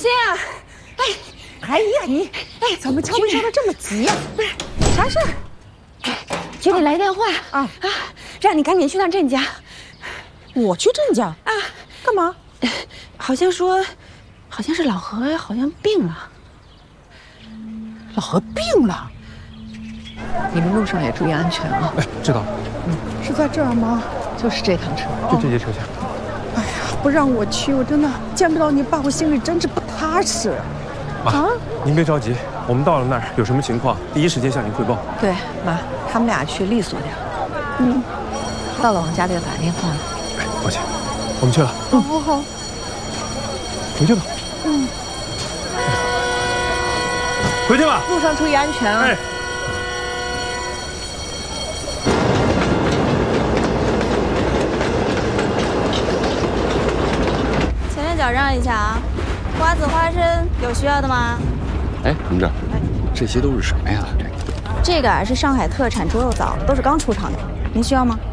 心啊！ 哎呀你，怎么敲门敲得这么急呀？ 不是，啥事儿？局里来电话让你赶紧去趟郑家。 我去郑家啊？干嘛？ 好像是老何好像病了。 老何病了？ 你们路上也注意安全啊！ 哎，知道。 是在这儿吗？ 就是这趟车， 就这节车厢。 哎呀，不让我去，我真的见不到你爸，我心里真是不踏实。 妈，您别着急，我们到了那儿有什么情况，第一时间向您汇报。 对，妈，他们俩去利索点。到了往家里打电话。 哎，抱歉，我们去了。 好， 回去吧。回去吧。 路上注意安全啊！ 哎。 前面脚让一下啊！瓜子、花生有需要的吗？ 哎，同志，这些都是什么呀？ 这个是上海特产猪肉枣，都是刚出厂的，您需要吗？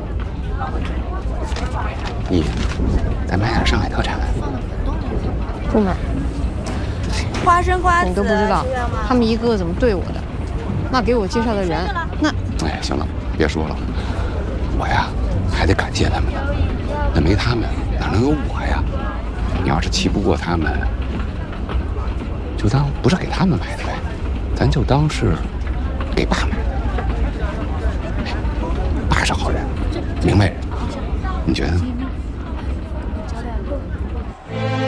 你再买点上海特产。 不买。 花生、瓜子， 你都不知道他们一个个怎么对我的。那给我介绍的人，那…… 哎，行了，别说了，我呀还得感谢他们呢。那没他们哪能有我呀？你要是气不过他们，就当不是给他们买的呗，咱就当是给爸买的。爸是好人，明白人，你觉得呢？